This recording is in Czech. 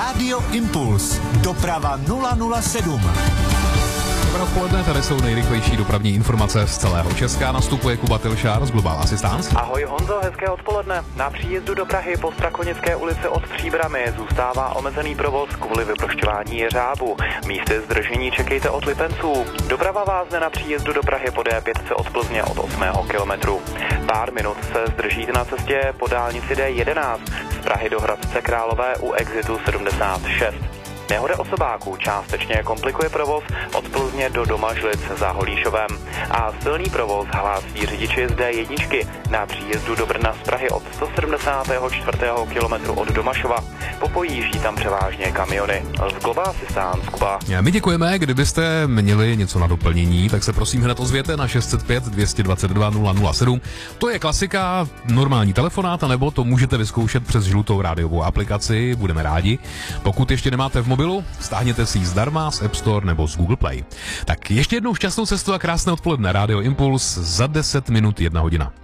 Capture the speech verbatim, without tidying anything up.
Rádio Impuls. Doprava nula nula sedm. Dobré odpoledne, tady jsou nejrychlejší dopravní informace z celého Česka. Nastupuje Kuba Tilšár z Global Assistance. Ahoj Honzo, hezké odpoledne. Na příjezdu do Prahy po Strakonické ulici od Příbramy zůstává omezený provoz kvůli vyprošťování jeřábu. Místy zdržení čekejte od Lipenců. Doprava vázne na příjezdu do Prahy po D pět od Plzně od osmého kilometru. Pár minut se zdržíte na cestě po dálnici D jedenáct z Prahy do Hradce Králové u exitu sedmdesát šest. Nehoda osobáků částečně komplikuje provoz od Plzně do Domažlic za Holíšovem a silný provoz hlásí řidiči z D jedna na příjezdu do Brna z Prahy od sto sedmdesátého čtvrtého kilometru od Domašova. Popojíždí tam převážně kamiony. Z Global Assistance, Kuba. My děkujeme, kdybyste měli něco na doplnění, tak se prosím hned ozvěte na šest set pět dvě dvacet dva nula nula sedm. To je klasika, normální telefonát, nebo to můžete vyzkoušet přes žlutou rádiovou aplikaci, budeme rádi. Pokud ještě nemáte v mobilu, stáhněte si ji zdarma z App Store nebo z Google Play. Tak ještě jednou šťastnou cestu a krásné odpoledne. Rádio Impuls za deset minut jedna hodina.